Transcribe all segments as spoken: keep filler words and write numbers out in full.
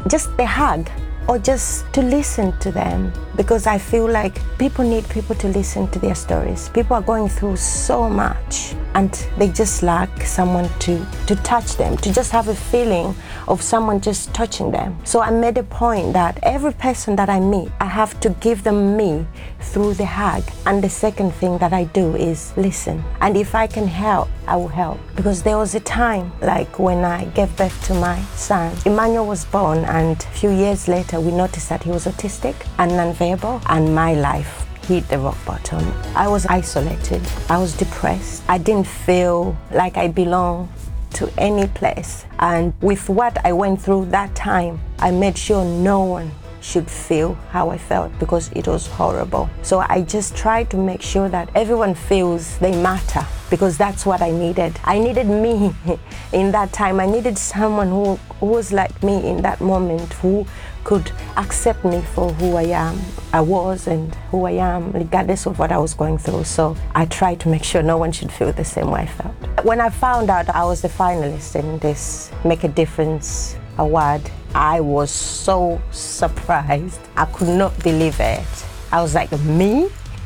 just the hug, or just to listen to them, because I feel like people need people to listen to their stories. People are going through so much and they just lack someone to, to touch them, to just have a feeling of someone just touching them. So I made a point that every person that I meet, I have to give them me through the hug. And the second thing that I do is listen. And if I can help, I will help. Because there was a time, like when I gave birth to my son, Emmanuel was born, and a few years later we noticed that he was autistic and nonverbal, and my life hit the rock bottom. I was isolated, I was depressed, I didn't feel like I belonged to any place. And with what I went through that time, I made sure no one should feel how I felt, because it was horrible. So I just tried to make sure that everyone feels they matter, because that's what I needed. I needed me in that time. I needed someone who, who was like me in that moment, who could accept me for who I am, I was, and who I am, regardless of what I was going through. So I tried to make sure no one should feel the same way I felt. When I found out I was the finalist in this Make a Difference award, I was so surprised. I could not believe it. I was like, me?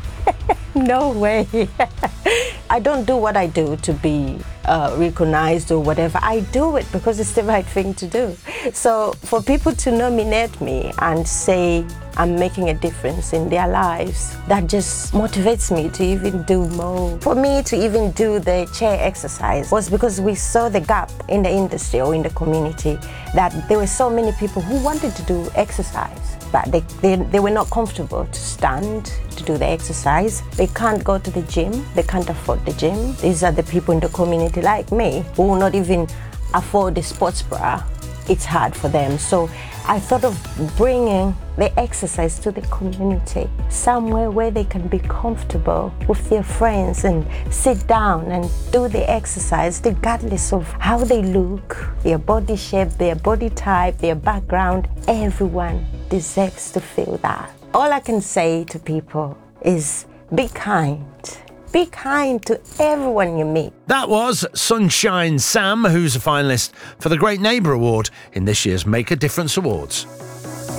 No way. I don't do what I do to be uh, recognized or whatever. I do it because it's the right thing to do. So for people to nominate me and say I'm making a difference in their lives, that just motivates me to even do more. For me to even do the chair exercise was because we saw the gap in the industry or in the community, that there were so many people who wanted to do exercise, but they, they, they were not comfortable to stand to do the exercise. They can't go to the gym, they can't afford the gym. These are the people in the community like me who will not even afford the sports bra. It's hard for them. So I thought of bringing the exercise to the community, somewhere where they can be comfortable with their friends and sit down and do the exercise regardless of how they look, their body shape, their body type, their background. Everyone deserves to feel that. All I can say to people is be kind. Be kind to everyone you meet. That was Sunshine Sam, who's a finalist for the Great Neighbour Award in this year's Make a Difference Awards.